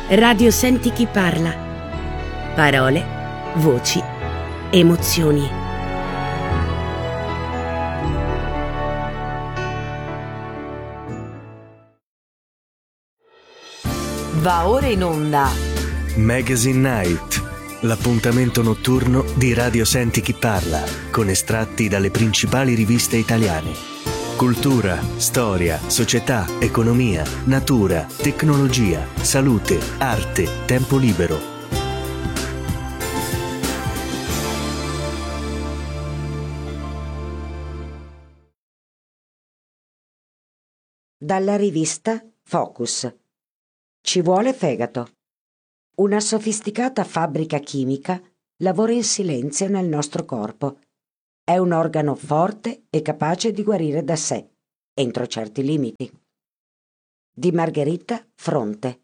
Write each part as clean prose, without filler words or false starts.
Radio Senti chi parla. Parole, voci, emozioni. Va ora in onda Magazine Night, l'appuntamento notturno di Radio Senti chi parla, con estratti dalle principali riviste italiane. Cultura, storia, società, economia, natura, tecnologia, salute, arte, tempo libero. Dalla rivista Focus. Ci vuole fegato. Una sofisticata fabbrica chimica lavora in silenzio nel nostro corpo. È un organo forte e capace di guarire da sé, entro certi limiti. Di Margherita Fronte.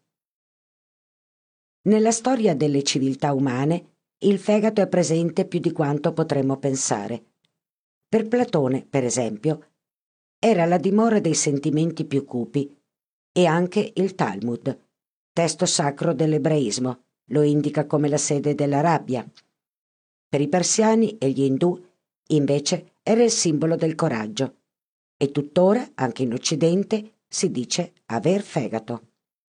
Nella storia delle civiltà umane, il fegato è presente più di quanto potremmo pensare. Per Platone, per esempio, era la dimora dei sentimenti più cupi, e anche il Talmud, testo sacro dell'ebraismo, lo indica come la sede della rabbia. Per i persiani e gli indù, invece, era il simbolo del coraggio, e tuttora, anche in Occidente, si dice aver fegato.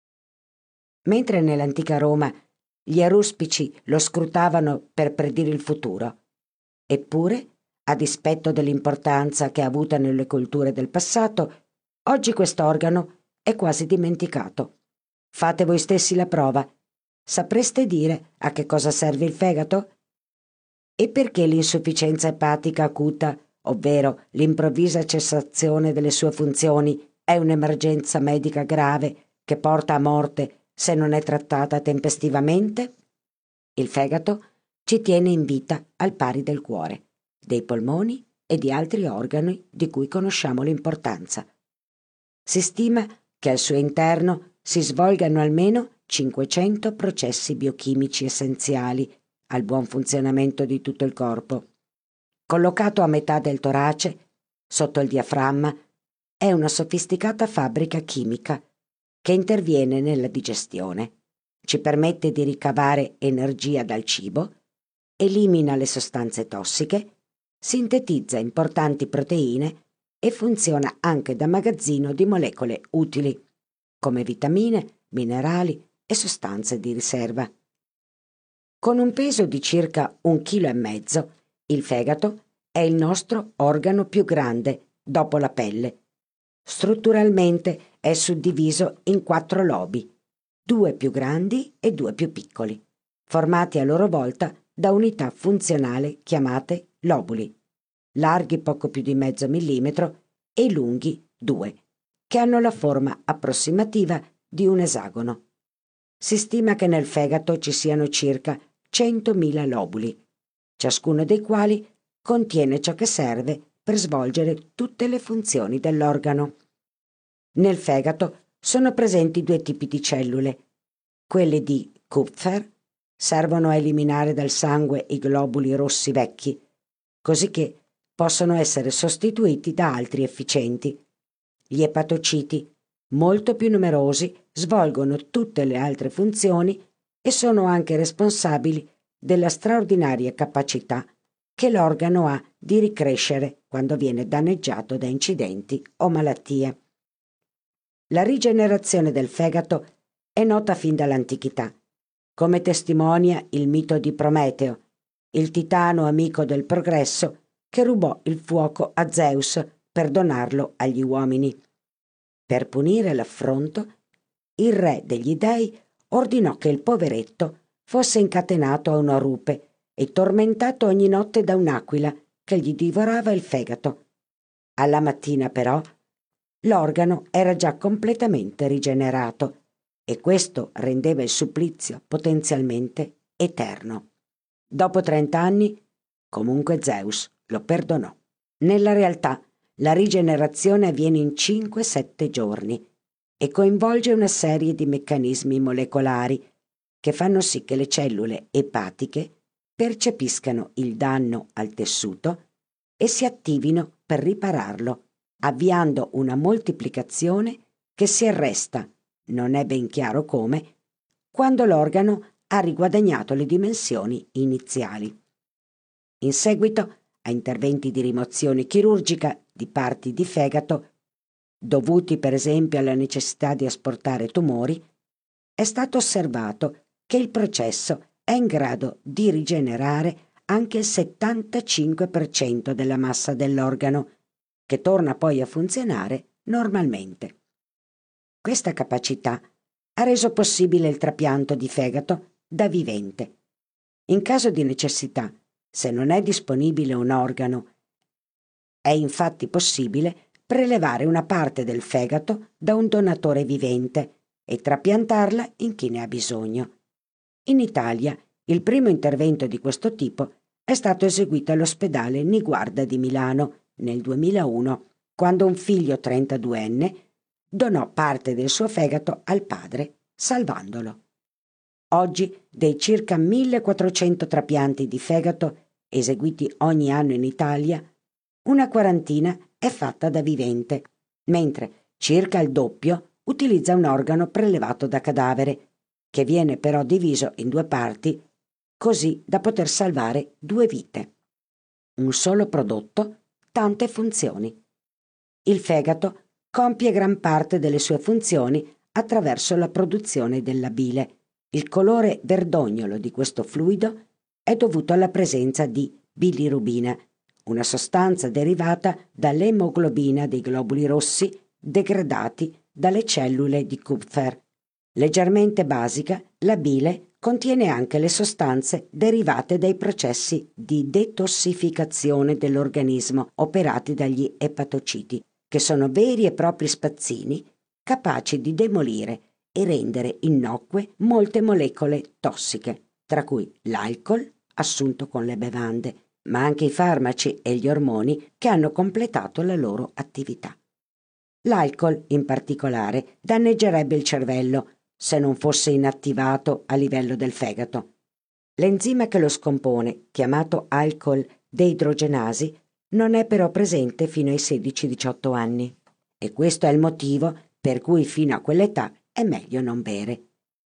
Mentre nell'antica Roma gli aruspici lo scrutavano per predire il futuro, eppure, a dispetto dell'importanza che ha avuta nelle culture del passato, oggi quest'organo è quasi dimenticato. Fate voi stessi la prova. Sapreste dire a che cosa serve il fegato? E perché l'insufficienza epatica acuta, ovvero l'improvvisa cessazione delle sue funzioni, è un'emergenza medica grave che porta a morte se non è trattata tempestivamente? Il fegato ci tiene in vita al pari del cuore, dei polmoni e di altri organi di cui conosciamo l'importanza. Si stima che al suo interno si svolgano almeno 500 processi biochimici essenziali al buon funzionamento di tutto il corpo. Collocato a metà del torace, sotto il diaframma, è una sofisticata fabbrica chimica che interviene nella digestione, ci permette di ricavare energia dal cibo, elimina le sostanze tossiche, sintetizza importanti proteine e funziona anche da magazzino di molecole utili, come vitamine, minerali e sostanze di riserva. Con un peso di circa 1,5 kg, il fegato è il nostro organo più grande dopo la pelle. Strutturalmente è suddiviso in 4 lobi, 2 più grandi e 2 più piccoli, formati a loro volta da unità funzionali chiamate lobuli, larghi poco più di mezzo millimetro e lunghi 2, che hanno la forma approssimativa di un esagono. Si stima che nel fegato ci siano circa 100.000 lobuli, ciascuno dei quali contiene ciò che serve per svolgere tutte le funzioni dell'organo. Nel fegato sono presenti 2 tipi di cellule. Quelle di Kupfer servono a eliminare dal sangue i globuli rossi vecchi, così che possono essere sostituiti da altri efficienti. Gli epatociti, molto più numerosi, svolgono tutte le altre funzioni e sono anche responsabili della straordinaria capacità che l'organo ha di ricrescere quando viene danneggiato da incidenti o malattie. La rigenerazione del fegato è nota fin dall'antichità, come testimonia il mito di Prometeo, il titano amico del progresso che rubò il fuoco a Zeus per donarlo agli uomini. Per punire l'affronto, il re degli dei ordinò che il poveretto fosse incatenato a una rupe e tormentato ogni notte da un'aquila che gli divorava il fegato. Alla mattina, però, l'organo era già completamente rigenerato e questo rendeva il supplizio potenzialmente eterno. Dopo 30 anni, comunque Zeus lo perdonò. Nella realtà, la rigenerazione avviene in 5-7 giorni e coinvolge una serie di meccanismi molecolari che fanno sì che le cellule epatiche percepiscano il danno al tessuto e si attivino per ripararlo, avviando una moltiplicazione che si arresta, non è ben chiaro come, quando l'organo ha riguadagnato le dimensioni iniziali. In seguito a interventi di rimozione chirurgica di parti di fegato, dovuti per esempio alla necessità di asportare tumori, è stato osservato che il processo è in grado di rigenerare anche il 75% della massa dell'organo, che torna poi a funzionare normalmente. Questa capacità ha reso possibile il trapianto di fegato da vivente. In caso di necessità, se non è disponibile un organo, è infatti possibile prelevare una parte del fegato da un donatore vivente e trapiantarla in chi ne ha bisogno. In Italia, il primo intervento di questo tipo è stato eseguito all'ospedale Niguarda di Milano nel 2001, quando un figlio 32enne donò parte del suo fegato al padre, salvandolo. Oggi, dei circa 1400 trapianti di fegato eseguiti ogni anno in Italia, una quarantina è fatta da vivente, mentre circa il doppio utilizza un organo prelevato da cadavere, che viene però diviso in due parti, così da poter salvare due vite. Un solo prodotto, tante funzioni. Il fegato compie gran parte delle sue funzioni attraverso la produzione della bile. Il colore verdognolo di questo fluido è dovuto alla presenza di bilirubina, una sostanza derivata dall'emoglobina dei globuli rossi degradati dalle cellule di Kupfer. Leggermente basica, la bile contiene anche le sostanze derivate dai processi di detossificazione dell'organismo operati dagli epatociti, che sono veri e propri spazzini capaci di demolire e rendere innocue molte molecole tossiche, tra cui l'alcol assunto con le bevande, ma anche i farmaci e gli ormoni che hanno completato la loro attività. L'alcol, in particolare, danneggerebbe il cervello se non fosse inattivato a livello del fegato. L'enzima che lo scompone, chiamato alcol deidrogenasi, non è però presente fino ai 16-18 anni, e questo è il motivo per cui fino a quell'età è meglio non bere.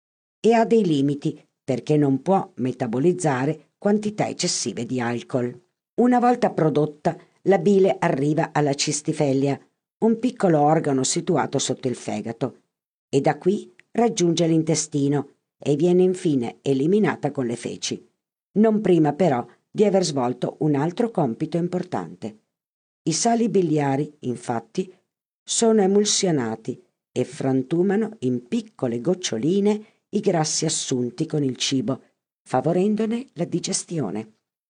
E ha dei limiti, perché non può metabolizzare quantità eccessive di alcol. Una volta prodotta, la bile arriva alla cistifelia, un piccolo organo situato sotto il fegato, e da qui raggiunge l'intestino e viene infine eliminata con le feci, non prima però di aver svolto un altro compito importante. I sali biliari, infatti, sono emulsionati e frantumano in piccole goccioline i grassi assunti con il cibo, favorendone la digestione.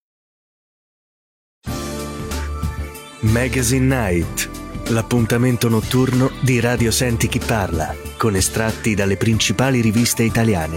Magazine Night, l'appuntamento notturno di Radio Senti Chi Parla, con estratti dalle principali riviste italiane.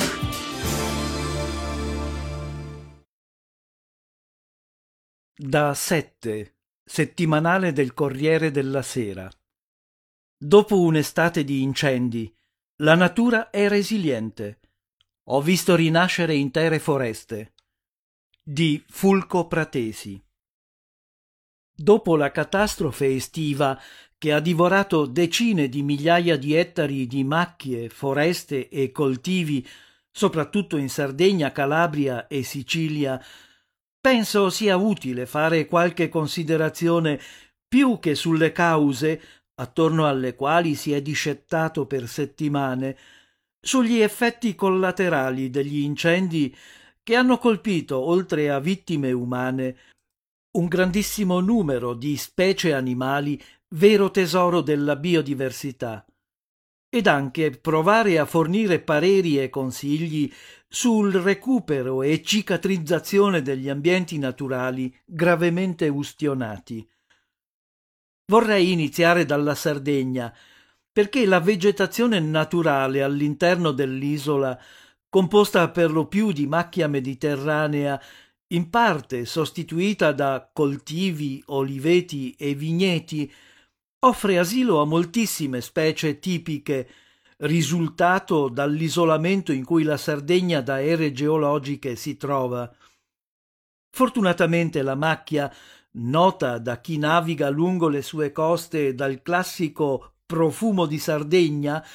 Da 7, settimanale del Corriere della Sera. Dopo un'estate di incendi, la natura è resiliente. Ho visto rinascere intere foreste. Di Fulco Pratesi. Dopo la catastrofe estiva che ha divorato decine di migliaia di ettari di macchie, foreste e coltivi, soprattutto in Sardegna, Calabria e Sicilia, penso sia utile fare qualche considerazione più che sulle cause, attorno alle quali si è discettato per settimane, sugli effetti collaterali degli incendi che hanno colpito, oltre a vittime umane, un grandissimo numero di specie animali, vero tesoro della biodiversità, ed anche provare a fornire pareri e consigli sul recupero e cicatrizzazione degli ambienti naturali gravemente ustionati. Vorrei iniziare dalla Sardegna, perché la vegetazione naturale all'interno dell'isola, composta per lo più di macchia mediterranea, in parte sostituita da coltivi, oliveti e vigneti, offre asilo a moltissime specie tipiche, risultato dall'isolamento in cui la Sardegna da ere geologiche si trova. Fortunatamente la macchia, nota da chi naviga lungo le sue coste dal classico profumo di Sardegna,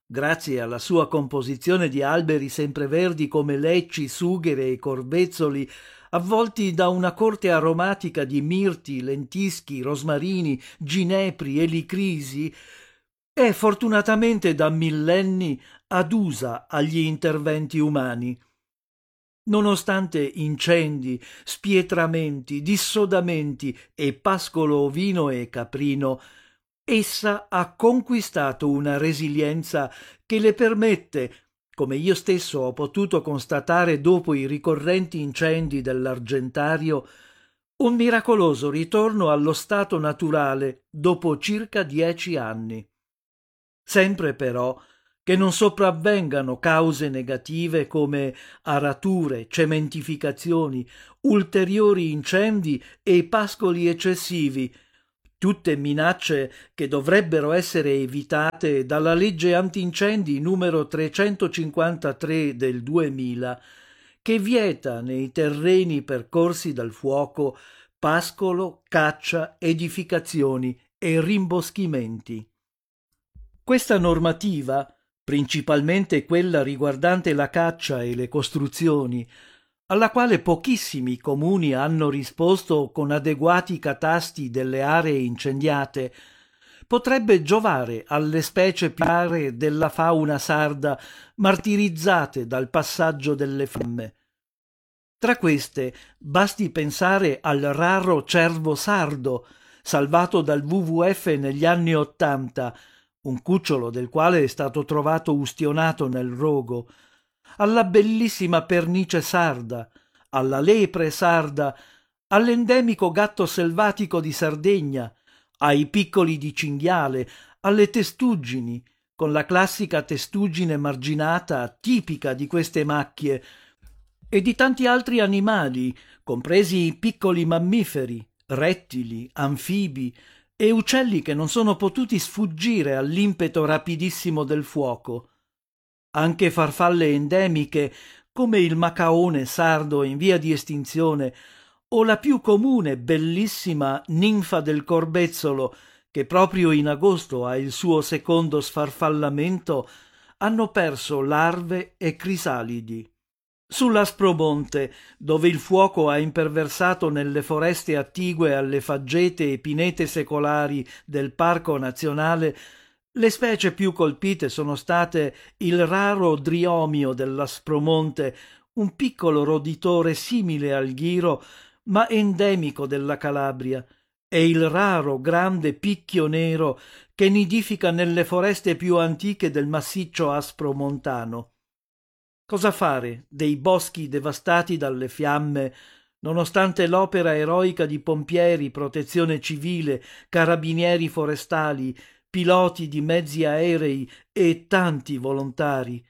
grazie alla sua composizione di alberi sempreverdi come lecci, sughere e corbezzoli, avvolti da una corte aromatica di mirti, lentischi, rosmarini, ginepri e licrisi, è fortunatamente da millenni adusa agli interventi umani. Nonostante incendi, spietramenti, dissodamenti e pascolo ovino e caprino, essa ha conquistato una resilienza che le permette, come io stesso ho potuto constatare dopo i ricorrenti incendi dell'Argentario, un miracoloso ritorno allo stato naturale dopo circa 10 anni. Sempre però che non sopravvengano cause negative come arature, cementificazioni, ulteriori incendi e pascoli eccessivi, tutte minacce che dovrebbero essere evitate dalla legge antincendi numero 353 del 2000, che vieta nei terreni percorsi dal fuoco pascolo, caccia, edificazioni e rimboschimenti. Questa normativa, principalmente quella riguardante la caccia e le costruzioni, alla quale pochissimi comuni hanno risposto con adeguati catasti delle aree incendiate, potrebbe giovare alle specie più rare della fauna sarda martirizzate dal passaggio delle fiamme. Tra queste basti pensare al raro cervo sardo, salvato dal WWF negli anni '80, un cucciolo del quale è stato trovato ustionato nel rogo, alla bellissima pernice sarda, alla lepre sarda, all'endemico gatto selvatico di Sardegna, ai piccoli di cinghiale, alle testuggini, con la classica testuggine marginata tipica di queste macchie, e di tanti altri animali, compresi i piccoli mammiferi, rettili, anfibi e uccelli che non sono potuti sfuggire all'impeto rapidissimo del fuoco. Anche farfalle endemiche, come il macaone sardo in via di estinzione, o la più comune, bellissima ninfa del corbezzolo, che proprio in agosto ha il suo secondo sfarfallamento, hanno perso larve e crisalidi. Sull'Aspromonte, dove il fuoco ha imperversato nelle foreste attigue alle faggete e pinete secolari del Parco Nazionale, le specie più colpite sono state il raro driomio dell'Aspromonte, un piccolo roditore simile al ghiro, ma endemico della Calabria, e il raro grande picchio nero che nidifica nelle foreste più antiche del massiccio aspromontano. Cosa fare dei boschi devastati dalle fiamme, nonostante l'opera eroica di pompieri, protezione civile, carabinieri forestali, piloti di mezzi aerei e tanti volontari?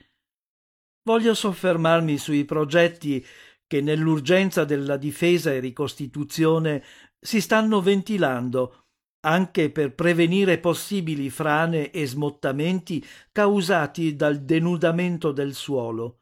Voglio soffermarmi sui progetti che nell'urgenza della difesa e ricostituzione si stanno ventilando, anche per prevenire possibili frane e smottamenti causati dal denudamento del suolo,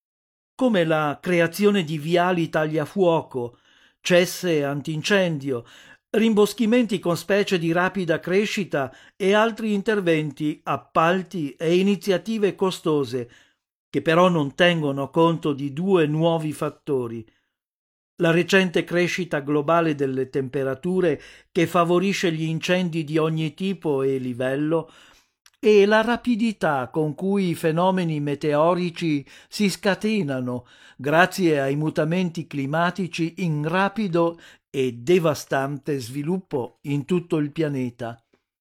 come la creazione di viali tagliafuoco, cesse antincendio, rimboschimenti con specie di rapida crescita e altri interventi, appalti e iniziative costose, che però non tengono conto di due nuovi fattori: la recente crescita globale delle temperature che favorisce gli incendi di ogni tipo e livello, e la rapidità con cui i fenomeni meteorici si scatenano grazie ai mutamenti climatici in rapido e devastante sviluppo in tutto il pianeta.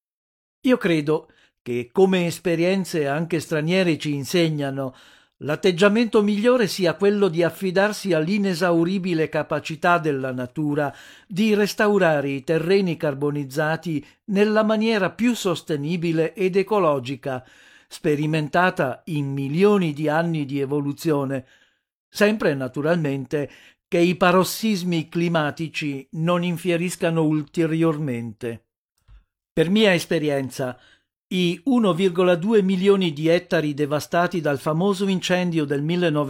Io credo che, come esperienze anche straniere ci insegnano, l'atteggiamento migliore sia quello di affidarsi all'inesauribile capacità della natura di restaurare i terreni carbonizzati nella maniera più sostenibile ed ecologica, sperimentata in milioni di anni di evoluzione, sempre naturalmente che i parossismi climatici non infieriscano ulteriormente. Per mia esperienza, i 1,2 milioni di ettari devastati dal famoso incendio del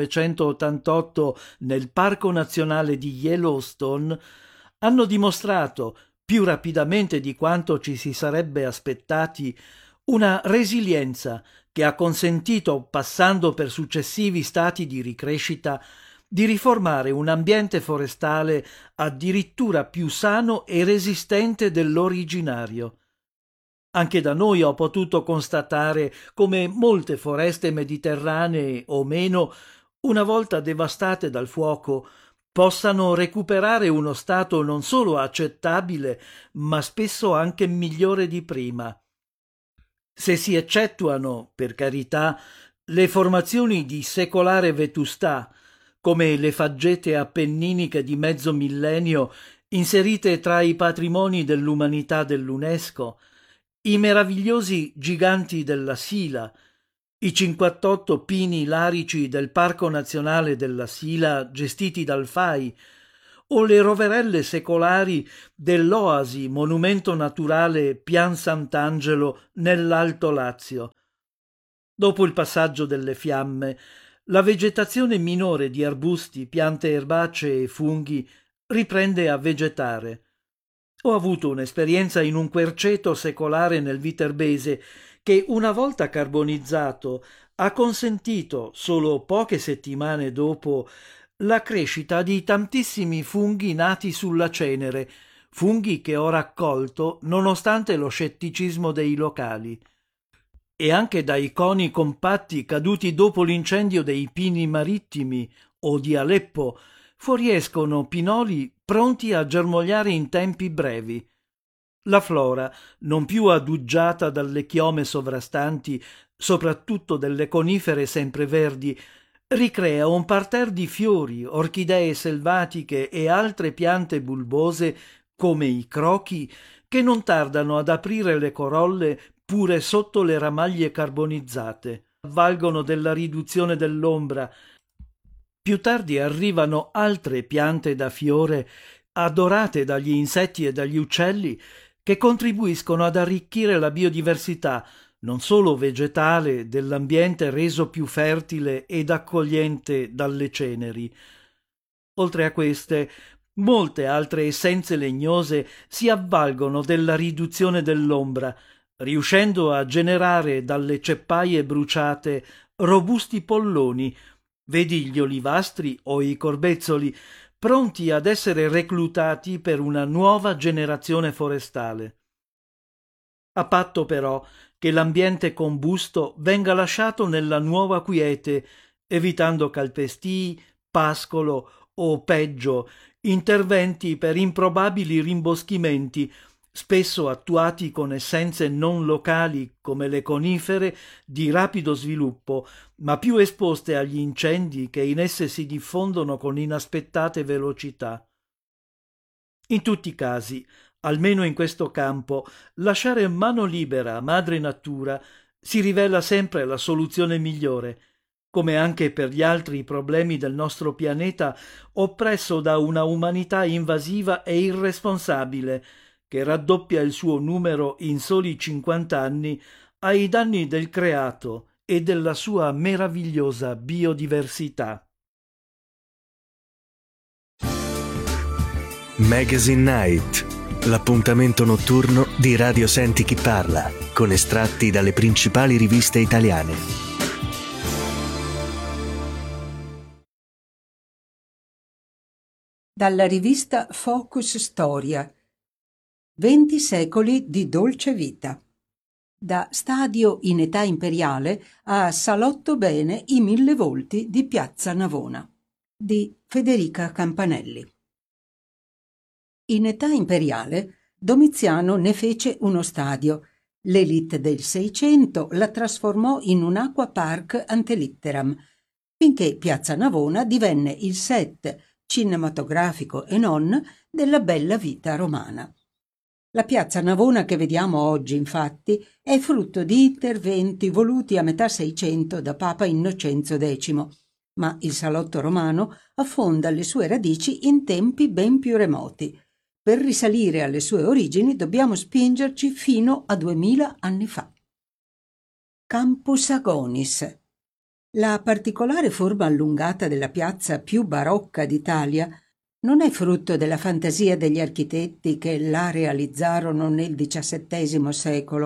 1988 nel Parco Nazionale di Yellowstone hanno dimostrato, più rapidamente di quanto ci si sarebbe aspettati, una resilienza che ha consentito, passando per successivi stati di ricrescita, di riformare un ambiente forestale addirittura più sano e resistente dell'originario. Anche da noi ho potuto constatare come molte foreste mediterranee o meno, una volta devastate dal fuoco, possano recuperare uno stato non solo accettabile, ma spesso anche migliore di prima. Se si eccettuano, per carità, le formazioni di secolare vetustà, come le faggete appenniniche di mezzo millennio inserite tra i patrimoni dell'umanità dell'UNESCO, i meravigliosi giganti della Sila, i 58 pini larici del Parco Nazionale della Sila gestiti dal FAI, o le roverelle secolari dell'Oasi, monumento naturale Pian Sant'Angelo nell'Alto Lazio. Dopo il passaggio delle fiamme, la vegetazione minore di arbusti, piante erbacee e funghi riprende a vegetare. Ho avuto un'esperienza in un querceto secolare nel Viterbese che, una volta carbonizzato, ha consentito, solo poche settimane dopo, la crescita di tantissimi funghi nati sulla cenere, funghi che ho raccolto nonostante lo scetticismo dei locali. E anche dai coni compatti caduti dopo l'incendio dei pini marittimi o di Aleppo fuoriescono pinoli pronti a germogliare in tempi brevi. La flora, non più aduggiata dalle chiome sovrastanti, soprattutto delle conifere sempreverdi, ricrea un parterre di fiori, orchidee selvatiche e altre piante bulbose come i crochi che non tardano ad aprire le corolle pure sotto le ramaglie carbonizzate, avvalgono della riduzione dell'ombra. Più tardi arrivano altre piante da fiore adorate dagli insetti e dagli uccelli che contribuiscono ad arricchire la biodiversità non solo vegetale dell'ambiente reso più fertile ed accogliente dalle ceneri. Oltre a queste, molte altre essenze legnose si avvalgono della riduzione dell'ombra, riuscendo a generare dalle ceppaie bruciate robusti polloni, vedi gli olivastri o i corbezzoli, pronti ad essere reclutati per una nuova generazione forestale. A patto però che l'ambiente combusto venga lasciato nella nuova quiete, evitando calpestii, pascolo o, peggio, interventi per improbabili rimboschimenti, spesso attuati con essenze non locali come le conifere di rapido sviluppo, ma più esposte agli incendi che in esse si diffondono con inaspettate velocità. In tutti i casi, almeno in questo campo, lasciare mano libera a madre natura si rivela sempre la soluzione migliore, come anche per gli altri problemi del nostro pianeta oppresso da una umanità invasiva e irresponsabile, che raddoppia il suo numero in soli 50 anni ai danni del creato e della sua meravigliosa biodiversità. Magazine Night, l'appuntamento notturno di Radio Senti Chi Parla, con estratti dalle principali riviste italiane. Dalla rivista Focus Storia, 20 secoli di dolce vita. Da Stadio in età imperiale a Salotto bene i 1000 volti di Piazza Navona, di Federica Campanelli. In età imperiale Domiziano ne fece uno stadio. L'élite del Seicento la trasformò in un acqua park ante litteram, finché Piazza Navona divenne il set cinematografico e non della bella vita romana. La Piazza Navona che vediamo oggi, infatti, è frutto di interventi voluti a metà Seicento da Papa Innocenzo X, ma il salotto romano affonda le sue radici in tempi ben più remoti. Per risalire alle sue origini dobbiamo spingerci fino a 2000 anni fa. Campus Agonis. La particolare forma allungata della piazza più barocca d'Italia non è frutto della fantasia degli architetti che la realizzarono nel XVII secolo,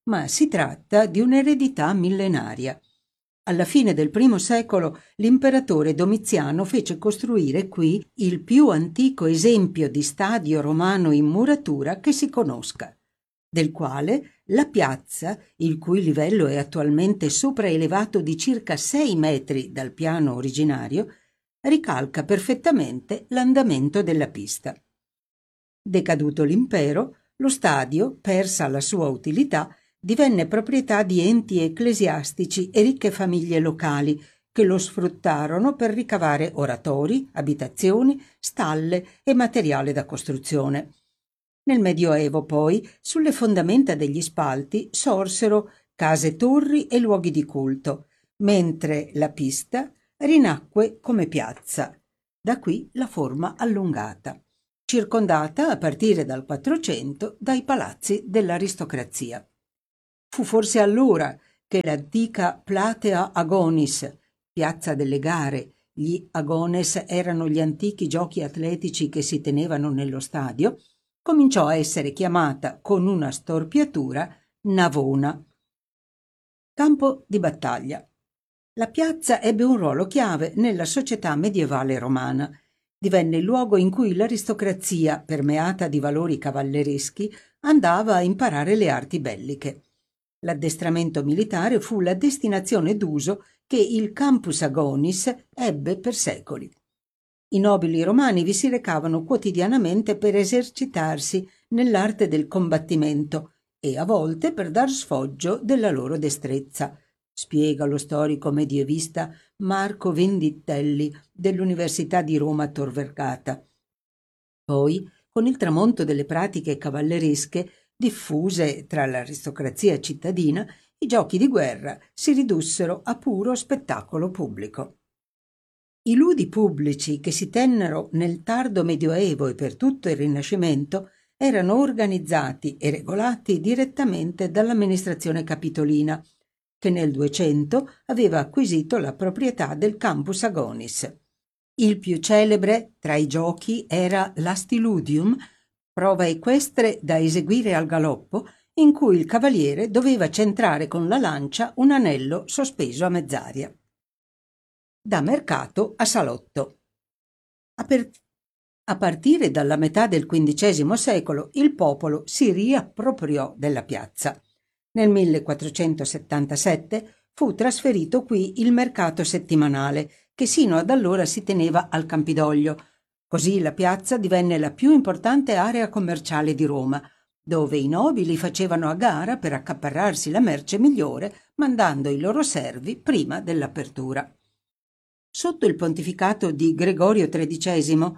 ma si tratta di un'eredità millenaria. Alla fine del I secolo l'imperatore Domiziano fece costruire qui il più antico esempio di stadio romano in muratura che si conosca, del quale la piazza, il cui livello è attualmente sopraelevato di circa 6 metri dal piano originario, ricalca perfettamente l'andamento della pista. Decaduto l'impero, lo stadio, persa la sua utilità, divenne proprietà di enti ecclesiastici e ricche famiglie locali che lo sfruttarono per ricavare oratori, abitazioni, stalle e materiale da costruzione. Nel Medioevo, poi, sulle fondamenta degli spalti sorsero case-torri e luoghi di culto, mentre la pista rinacque come piazza. Da qui la forma allungata, circondata a partire dal 400 dai palazzi dell'aristocrazia. Fu forse allora che l'antica Platea Agonis, piazza delle gare, gli agones erano gli antichi giochi atletici che si tenevano nello stadio, cominciò a essere chiamata con una storpiatura Navona. Campo di battaglia. La piazza ebbe un ruolo chiave nella società medievale romana. Divenne il luogo in cui l'aristocrazia, permeata di valori cavallereschi, andava a imparare le arti belliche. L'addestramento militare fu la destinazione d'uso che il Campus Agonis ebbe per secoli. I nobili romani vi si recavano quotidianamente per esercitarsi nell'arte del combattimento e a volte per dar sfoggio della loro destrezza, spiega lo storico medievista Marco Venditelli dell'Università di Roma Tor Vergata. Poi, con il tramonto delle pratiche cavalleresche diffuse tra l'aristocrazia cittadina, i giochi di guerra si ridussero a puro spettacolo pubblico. I ludi pubblici che si tennero nel tardo Medioevo e per tutto il Rinascimento erano organizzati e regolati direttamente dall'amministrazione capitolina, che nel 200 aveva acquisito la proprietà del Campus Agonis. Il più celebre tra i giochi era l'Astiludium, prova equestre da eseguire al galoppo, in cui il cavaliere doveva centrare con la lancia un anello sospeso a mezz'aria. Da mercato a salotto. A partire dalla metà del XV secolo il popolo si riappropriò della piazza. Nel 1477 fu trasferito qui il mercato settimanale, che sino ad allora si teneva al Campidoglio. Così la piazza divenne la più importante area commerciale di Roma, dove i nobili facevano a gara per accaparrarsi la merce migliore, mandando i loro servi prima dell'apertura. Sotto il pontificato di Gregorio XIII,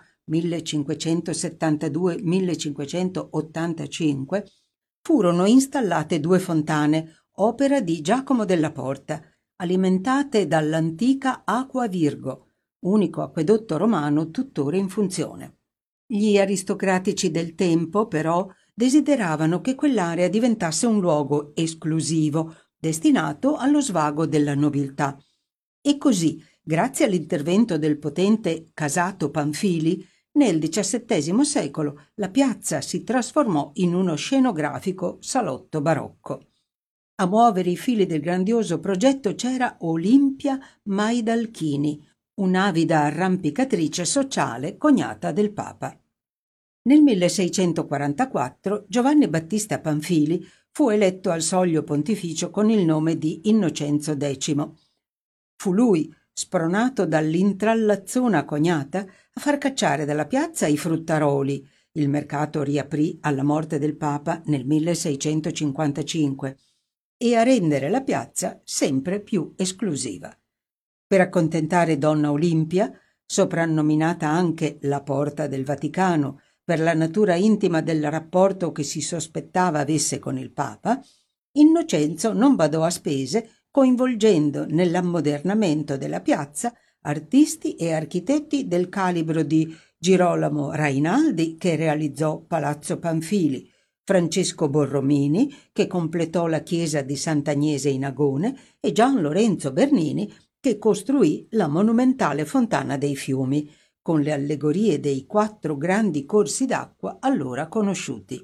1572-1585, furono installate 2 fontane, opera di Giacomo della Porta, alimentate dall'antica Aqua Virgo, unico acquedotto romano tuttora in funzione. Gli aristocratici del tempo, però, desideravano che quell'area diventasse un luogo esclusivo, destinato allo svago della nobiltà. E così, grazie all'intervento del potente Casato Panfili, nel XVII secolo la piazza si trasformò in uno scenografico salotto barocco. A muovere i fili del grandioso progetto c'era Olimpia Maidalchini, un'avida arrampicatrice sociale cognata del Papa. Nel 1644 Giovanni Battista Panfili fu eletto al soglio pontificio con il nome di Innocenzo X. Fu lui, spronato dall'intrallazzona cognata, a far cacciare dalla piazza i fruttaroli. Il mercato riaprì alla morte del Papa nel 1655 e a rendere la piazza sempre più esclusiva. Per accontentare Donna Olimpia, soprannominata anche la Porta del Vaticano per la natura intima del rapporto che si sospettava avesse con il Papa, Innocenzo non badò a spese, coinvolgendo nell'ammodernamento della piazza artisti e architetti del calibro di Girolamo Rainaldi, che realizzò Palazzo Panfili, Francesco Borromini, che completò la chiesa di Sant'Agnese in Agone, e Gian Lorenzo Bernini, che costruì la monumentale Fontana dei Fiumi, con le allegorie dei 4 grandi corsi d'acqua allora conosciuti: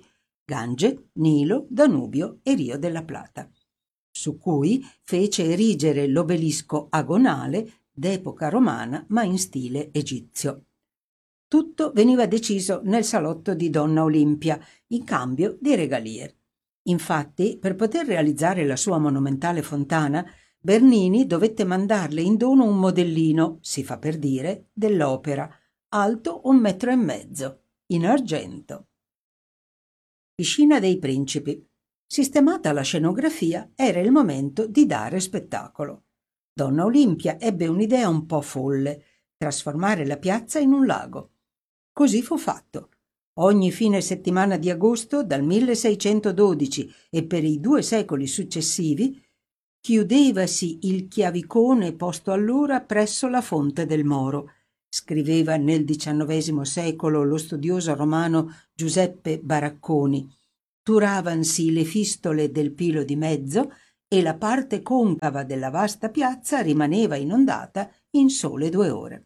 Gange, Nilo, Danubio e Rio della Plata, su cui fece erigere l'obelisco agonale d'epoca romana ma in stile egizio. Tutto veniva deciso nel salotto di Donna Olimpia, in cambio di regalie. Infatti, per poter realizzare la sua monumentale fontana, Bernini dovette mandarle in dono un modellino, si fa per dire, dell'opera, alto 1,5 metri, in argento. Piscina dei Principi. Sistemata la scenografia, era il momento di dare spettacolo. Donna Olimpia ebbe un'idea un po' folle: trasformare la piazza in un lago. Così fu fatto. Ogni fine settimana di agosto, dal 1612 e per i 2 secoli successivi, chiudevasi il chiavicone posto allora presso la fonte del Moro, scriveva nel XIX secolo lo studioso romano Giuseppe Baracconi. Turavansi le fistole del Pilo di Mezzo e la parte concava della vasta piazza rimaneva inondata in sole 2 ore.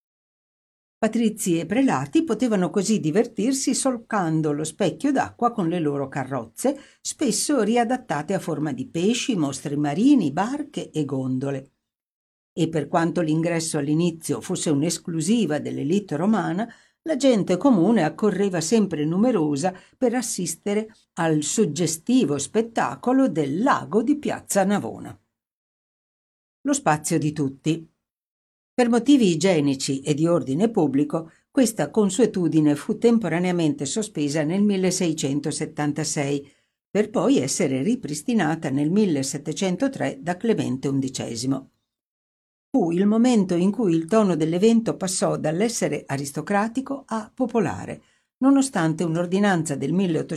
Patrizi e prelati potevano così divertirsi solcando lo specchio d'acqua con le loro carrozze, spesso riadattate a forma di pesci, mostri marini, barche e gondole. E per quanto l'ingresso all'inizio fosse un'esclusiva dell'élite romana, la gente comune accorreva sempre numerosa per assistere al suggestivo spettacolo del lago di Piazza Navona. Lo spazio di tutti. Per motivi igienici e di ordine pubblico, questa consuetudine fu temporaneamente sospesa nel 1676, per poi essere ripristinata nel 1703 da Clemente XI. Fu il momento in cui il tono dell'evento passò dall'essere aristocratico a popolare, nonostante un'ordinanza del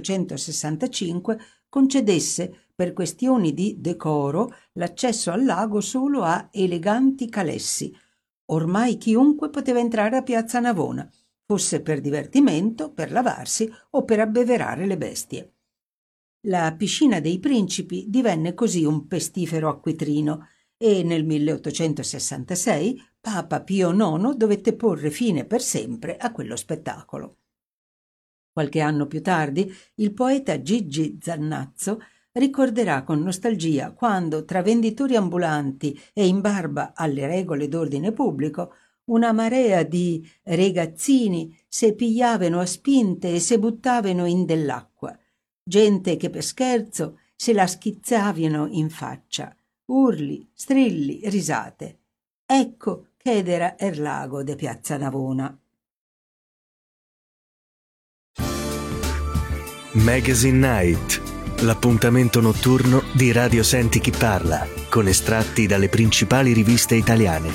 1865 concedesse, per questioni di decoro, l'accesso al lago solo a eleganti calessi. Ormai chiunque poteva entrare a Piazza Navona, fosse per divertimento, per lavarsi o per abbeverare le bestie. La piscina dei Principi divenne così un pestifero acquitrino e nel 1866 Papa Pio IX dovette porre fine per sempre a quello spettacolo. Qualche anno più tardi, il poeta Gigi Zannazzo ricorderà con nostalgia quando, tra venditori ambulanti e in barba alle regole d'ordine pubblico, una marea di ragazzini se pigliavano a spinte e se buttavano in dell'acqua, gente che per scherzo se la schizzavano in faccia, urli, strilli, risate. Ecco che era il lago de Piazza Navona. Magazine Night, l'appuntamento notturno di Radio Senti Chi Parla, con estratti dalle principali riviste italiane.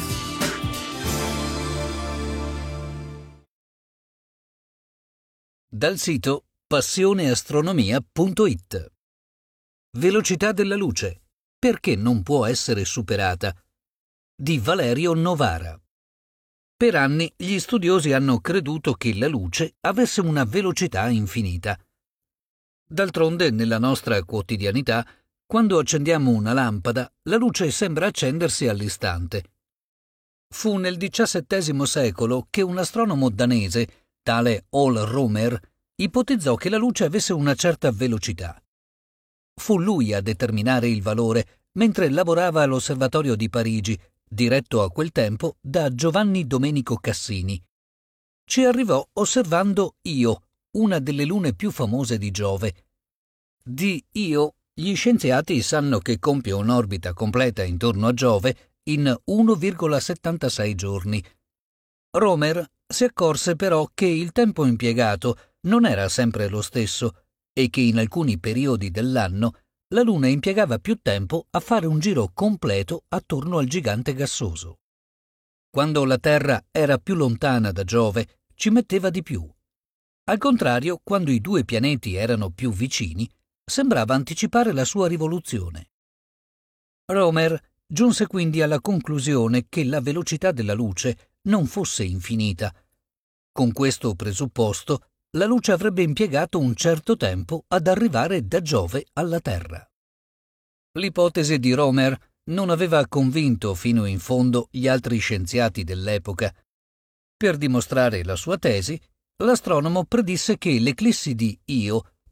Dal sito passioneastronomia.it. Velocità della luce. Perché non può essere superata? Di Valerio Novara. Per anni gli studiosi hanno creduto che la luce avesse una velocità infinita. D'altronde, nella nostra quotidianità, quando accendiamo una lampada, la luce sembra accendersi all'istante. Fu nel XVII secolo che un astronomo danese, tale Ole Romer, ipotizzò che la luce avesse una certa velocità. Fu lui a determinare il valore mentre lavorava all'Osservatorio di Parigi, diretto a quel tempo da Giovanni Domenico Cassini. Ci arrivò osservando Io, una delle lune più famose di Giove. Di Io, gli scienziati sanno che compie un'orbita completa intorno a Giove in 1,76 giorni. Romer si accorse però che il tempo impiegato non era sempre lo stesso e che in alcuni periodi dell'anno la Luna impiegava più tempo a fare un giro completo attorno al gigante gassoso. Quando la Terra era più lontana da Giove, ci metteva di più. Al contrario, quando i 2 pianeti erano più vicini, sembrava anticipare la sua rivoluzione. Romer giunse quindi alla conclusione che la velocità della luce non fosse infinita. Con questo presupposto, la luce avrebbe impiegato un certo tempo ad arrivare da Giove alla Terra. L'ipotesi di Romer non aveva convinto fino in fondo gli altri scienziati dell'epoca. Per dimostrare la sua tesi, l'astronomo predisse che l'eclissi di Io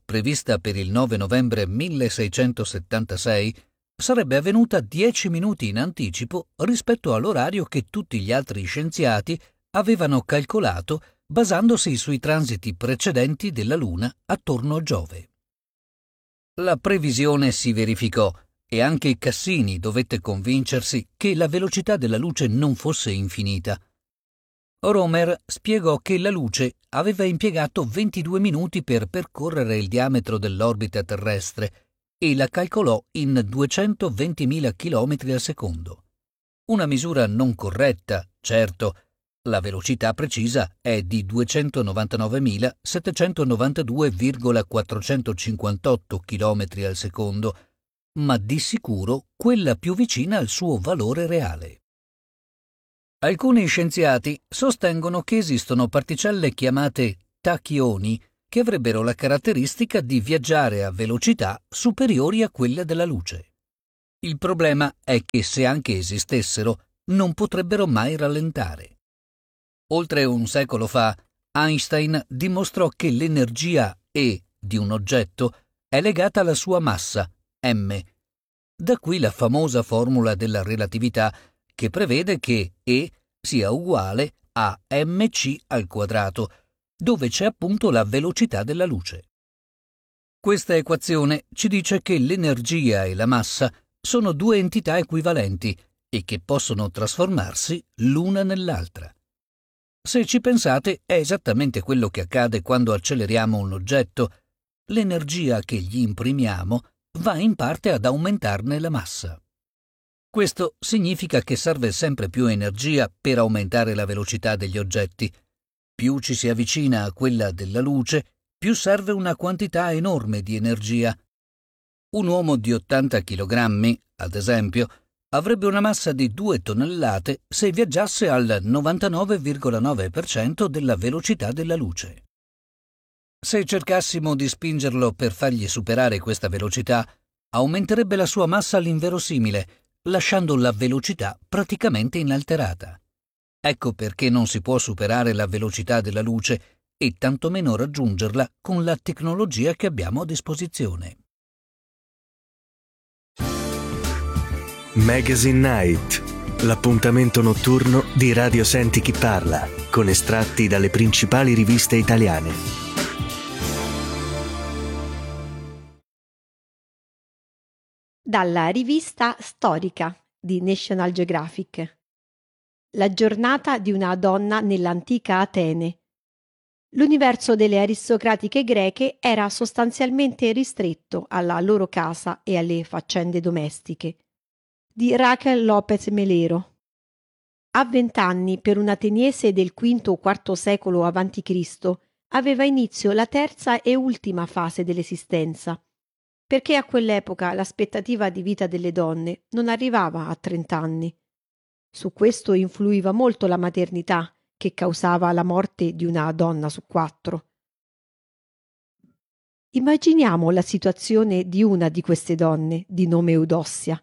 prevista per il 9 novembre 1676, sarebbe avvenuta 10 minuti in anticipo rispetto all'orario che tutti gli altri scienziati avevano calcolato basandosi sui transiti precedenti della Luna attorno a Giove. La previsione si verificò e anche Cassini dovette convincersi che la velocità della luce non fosse infinita. Romer spiegò che la luce aveva impiegato 22 minuti per percorrere il diametro dell'orbita terrestre e la calcolò in 220.000 km al secondo. Una misura non corretta, certo. La velocità precisa è di 299.792,458 km al secondo, ma di sicuro quella più vicina al suo valore reale. Alcuni scienziati sostengono che esistono particelle chiamate tachioni che avrebbero la caratteristica di viaggiare a velocità superiori a quelle della luce. Il problema è che se anche esistessero, non potrebbero mai rallentare. Oltre un secolo fa, Einstein dimostrò che l'energia E di un oggetto è legata alla sua massa, m. Da qui la famosa formula della relatività che prevede che E sia uguale a mc al quadrato, dove c'è appunto la velocità della luce. Questa equazione ci dice che l'energia e la massa sono due entità equivalenti e che possono trasformarsi l'una nell'altra. Se ci pensate, è esattamente quello che accade quando acceleriamo un oggetto. L'energia che gli imprimiamo va in parte ad aumentarne la massa. Questo significa che serve sempre più energia per aumentare la velocità degli oggetti. Più ci si avvicina a quella della luce, più serve una quantità enorme di energia. Un uomo di 80 kg, ad esempio, avrebbe una massa di 2 tonnellate se viaggiasse al 99,9% della velocità della luce. Se cercassimo di spingerlo per fargli superare questa velocità, aumenterebbe la sua massa all'inverosimile, lasciando la velocità praticamente inalterata. Ecco perché non si può superare la velocità della luce e tantomeno raggiungerla con la tecnologia che abbiamo a disposizione. Magazine Night, l'appuntamento notturno di Radio Senti Chi Parla, con estratti dalle principali riviste italiane. Dalla rivista Storica di National Geographic. La giornata di una donna nell'antica Atene. L'universo delle aristocratiche greche era sostanzialmente ristretto alla loro casa e alle faccende domestiche. Di Raquel López Melero. A 20 anni, per un ateniese del V o IV secolo a.C., aveva inizio la terza e ultima fase dell'esistenza, perché a quell'epoca l'aspettativa di vita delle donne non arrivava a 30 anni. Su questo influiva molto la maternità, che causava la morte di una donna su 4. Immaginiamo la situazione di una di queste donne, di nome Eudossia.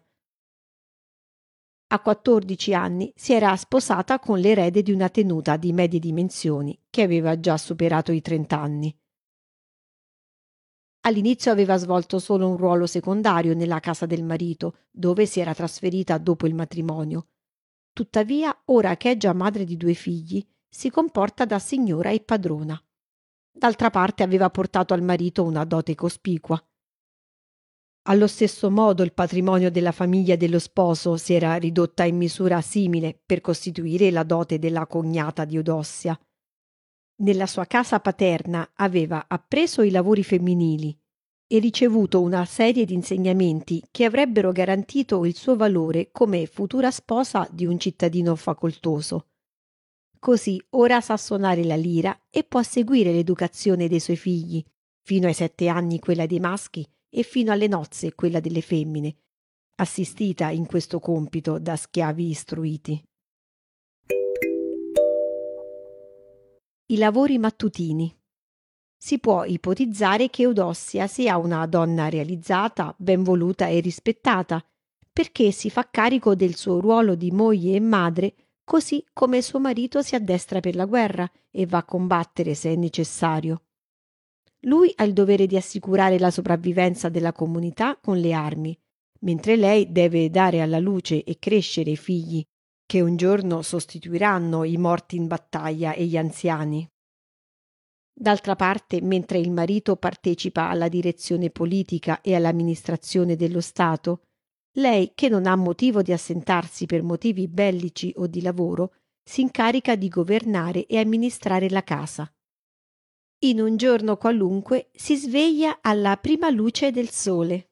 A 14 anni si era sposata con l'erede di una tenuta di medie dimensioni che aveva già superato i 30 anni. All'inizio aveva svolto solo un ruolo secondario nella casa del marito, dove si era trasferita dopo il matrimonio. Tuttavia, ora che è già madre di 2 figli, si comporta da signora e padrona. D'altra parte aveva portato al marito una dote cospicua. Allo stesso modo il patrimonio della famiglia dello sposo si era ridotta in misura simile per costituire la dote della cognata di Eudossia. Nella sua casa paterna aveva appreso i lavori femminili e ricevuto una serie di insegnamenti che avrebbero garantito il suo valore come futura sposa di un cittadino facoltoso. Così ora sa suonare la lira e può seguire l'educazione dei suoi figli, fino ai 7 anni quella dei maschi e fino alle nozze quella delle femmine, assistita in questo compito da schiavi istruiti. I lavori mattutini. Si può ipotizzare che Eudossia sia una donna realizzata, ben voluta e rispettata, perché si fa carico del suo ruolo di moglie e madre, così come suo marito si addestra per la guerra e va a combattere se è necessario. Lui ha il dovere di assicurare la sopravvivenza della comunità con le armi, mentre lei deve dare alla luce e crescere i figli, che un giorno sostituiranno i morti in battaglia e gli anziani. D'altra parte, mentre il marito partecipa alla direzione politica e all'amministrazione dello Stato, lei, che non ha motivo di assentarsi per motivi bellici o di lavoro, si incarica di governare e amministrare la casa. In un giorno qualunque si sveglia alla prima luce del sole.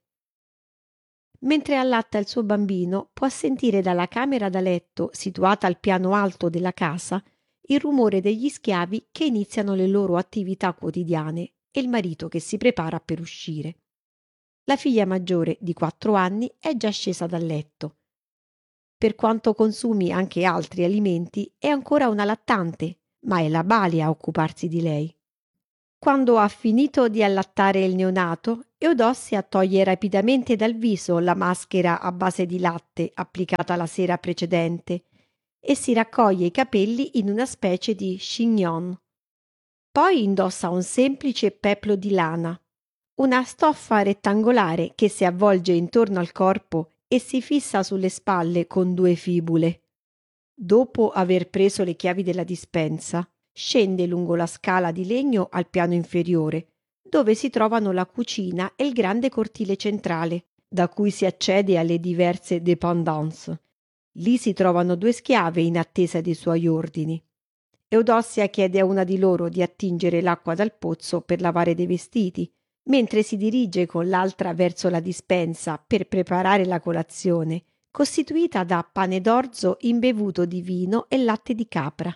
Mentre allatta il suo bambino, può sentire dalla camera da letto, situata al piano alto della casa, il rumore degli schiavi che iniziano le loro attività quotidiane e il marito che si prepara per uscire. La figlia maggiore, di 4 anni, è già scesa dal letto. Per quanto consumi anche altri alimenti, è ancora una lattante, ma è la balia a occuparsi di lei. Quando ha finito di allattare il neonato, Eudossia toglie rapidamente dal viso la maschera a base di latte applicata la sera precedente e si raccoglie i capelli in una specie di chignon. Poi indossa un semplice peplo di lana, una stoffa rettangolare che si avvolge intorno al corpo e si fissa sulle spalle con 2 fibule. Dopo aver preso le chiavi della dispensa, scende lungo la scala di legno al piano inferiore, dove si trovano la cucina e il grande cortile centrale, da cui si accede alle diverse dépendance. Lì si trovano 2 schiave in attesa dei suoi ordini. Eudossia chiede a una di loro di attingere l'acqua dal pozzo per lavare dei vestiti, mentre si dirige con l'altra verso la dispensa per preparare la colazione, costituita da pane d'orzo imbevuto di vino e latte di capra.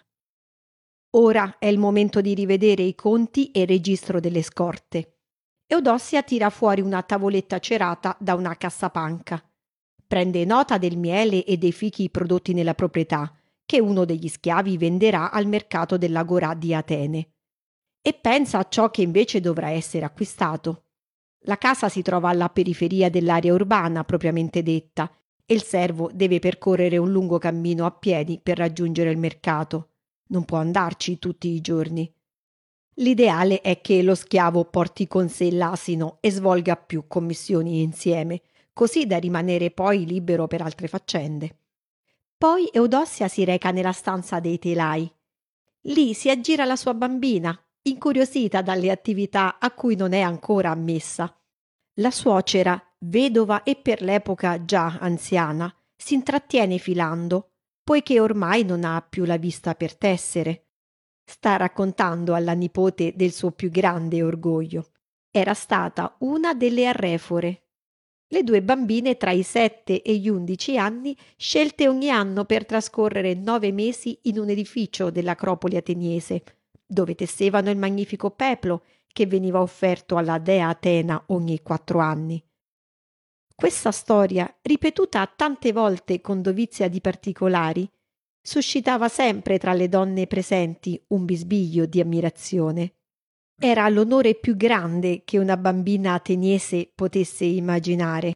Ora è il momento di rivedere i conti e il registro delle scorte. Eudossia tira fuori una tavoletta cerata da una cassapanca. Prende nota del miele e dei fichi prodotti nella proprietà, che uno degli schiavi venderà al mercato dell'Agorà di Atene. E pensa a ciò che invece dovrà essere acquistato. La casa si trova alla periferia dell'area urbana propriamente detta e il servo deve percorrere un lungo cammino a piedi per raggiungere il mercato. Non può andarci tutti i giorni. L'ideale è che lo schiavo porti con sé l'asino e svolga più commissioni insieme, così da rimanere poi libero per altre faccende. Poi Eudossia si reca nella stanza dei telai. Lì si aggira la sua bambina, incuriosita dalle attività a cui non è ancora ammessa. La suocera, vedova e per l'epoca già anziana, si intrattiene filando, poiché ormai non ha più la vista per tessere. Sta raccontando alla nipote del suo più grande orgoglio. Era stata una delle arrefore. Le 2 bambine tra i 7 e gli 11 anni, scelte ogni anno per trascorrere 9 mesi in un edificio dell'Acropoli ateniese, dove tessevano il magnifico peplo che veniva offerto alla dea Atena ogni 4 anni. Questa storia, ripetuta tante volte con dovizia di particolari, suscitava sempre tra le donne presenti un bisbiglio di ammirazione. Era l'onore più grande che una bambina ateniese potesse immaginare.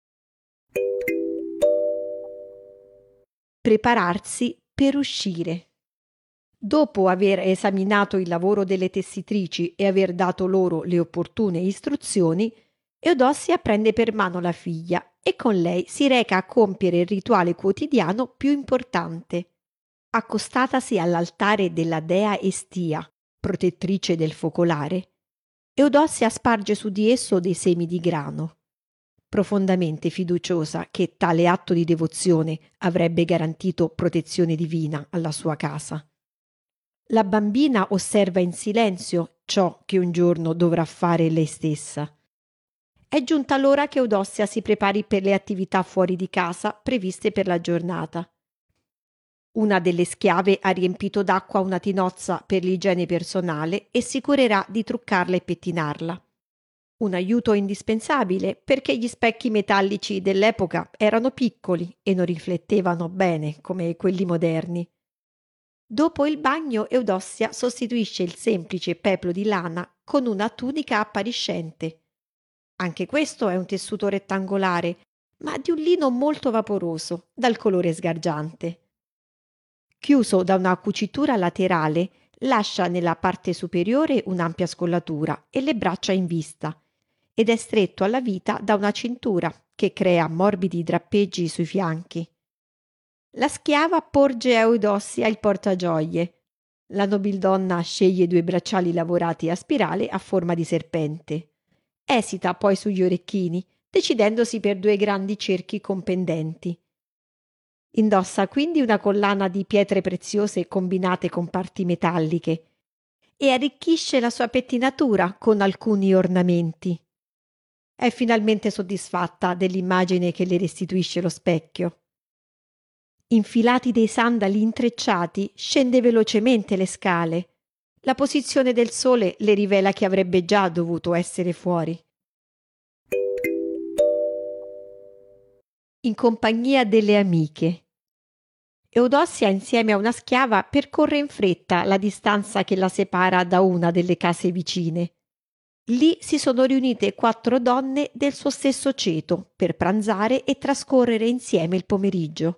Prepararsi per uscire. Dopo aver esaminato il lavoro delle tessitrici e aver dato loro le opportune istruzioni, Eudossia prende per mano la figlia e con lei si reca a compiere il rituale quotidiano più importante. Accostatasi all'altare della dea Estia, protettrice del focolare, Eudossia sparge su di esso dei semi di grano. Profondamente fiduciosa che tale atto di devozione avrebbe garantito protezione divina alla sua casa. La bambina osserva in silenzio ciò che un giorno dovrà fare lei stessa. È giunta l'ora che Eudossia si prepari per le attività fuori di casa previste per la giornata. Una delle schiave ha riempito d'acqua una tinozza per l'igiene personale e si curerà di truccarla e pettinarla. Un aiuto indispensabile perché gli specchi metallici dell'epoca erano piccoli e non riflettevano bene come quelli moderni. Dopo il bagno Eudossia sostituisce il semplice peplo di lana con una tunica appariscente. Anche questo è un tessuto rettangolare, ma di un lino molto vaporoso, dal colore sgargiante. Chiuso da una cucitura laterale, lascia nella parte superiore un'ampia scollatura e le braccia in vista, ed è stretto alla vita da una cintura che crea morbidi drappeggi sui fianchi. La schiava porge a Eudossia il portagioie. La nobildonna sceglie 2 bracciali lavorati a spirale a forma di serpente. Esita poi sugli orecchini, decidendosi per 2 grandi cerchi con pendenti. Indossa quindi una collana di pietre preziose combinate con parti metalliche e arricchisce la sua pettinatura con alcuni ornamenti. È finalmente soddisfatta dell'immagine che le restituisce lo specchio. Infilati dei sandali intrecciati, scende velocemente le scale. La posizione del sole le rivela che avrebbe già dovuto essere fuori. In compagnia delle amiche. Eudossia, insieme a una schiava, percorre in fretta la distanza che la separa da una delle case vicine. Lì si sono riunite 4 donne del suo stesso ceto per pranzare e trascorrere insieme il pomeriggio.